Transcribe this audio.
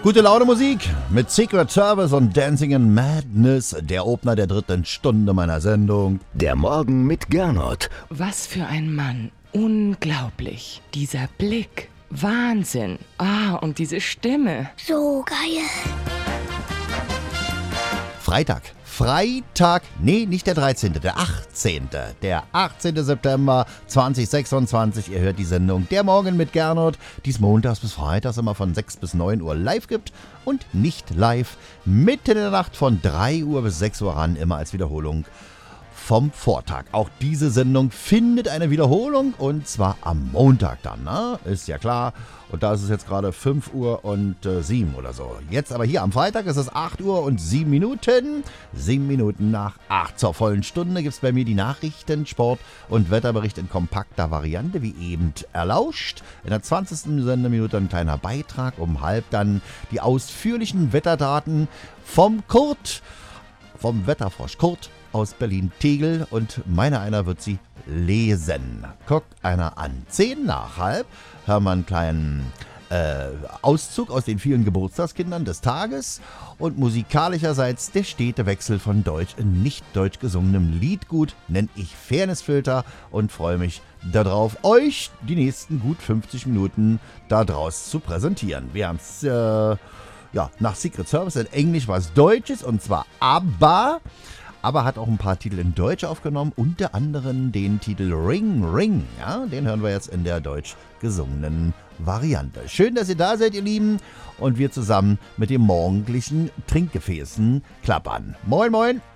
Gute Laune Musik mit Secret Service und Dancing in Madness, der Opener der 3. Stunde meiner Sendung. Der Morgen mit Gernot. Was für ein Mann. Unglaublich. Dieser Blick. Wahnsinn. Und diese Stimme. So geil. Freitag, nee, nicht der 13., der 18. Der 18. September 2026. Ihr hört die Sendung Der Morgen mit Gernot, die es montags bis freitags immer von 6 bis 9 Uhr live gibt und nicht live mitten in der Nacht von 3 Uhr bis 6 Uhr ran, immer als Wiederholung vom Vortag. Auch diese Sendung findet eine Wiederholung und zwar am Montag dann, ne? Ist ja klar. Und da ist es jetzt gerade 5 Uhr und 7 oder so. Jetzt aber hier am Freitag ist es 8 Uhr und 7 Minuten. 7 Minuten nach 8 zur vollen Stunde gibt es bei mir die Nachrichten, Sport und Wetterbericht in kompakter Variante, wie eben erlauscht. In der 20. Sendeminute ein kleiner Beitrag, um halb dann die ausführlichen Wetterdaten vom Wetterfrosch Kurt aus Berlin-Tegel und einer wird sie lesen. Guck einer an. 10 nach halb hören wir einen kleinen Auszug aus den vielen Geburtstagskindern des Tages und musikalischerseits der stete Wechsel von Deutsch in nicht deutsch gesungenem Liedgut nenne ich Fairnessfilter und freue mich darauf, euch die nächsten gut 50 Minuten da draus zu präsentieren. Wir haben es nach Secret Service in Englisch was Deutsches und zwar aber hat auch ein paar Titel in Deutsch aufgenommen, unter anderem den Titel Ring Ring. Ja, den hören wir jetzt in der deutsch gesungenen Variante. Schön, dass ihr da seid, ihr Lieben, und wir zusammen mit den morgendlichen Trinkgefäßen klappern. Moin, moin!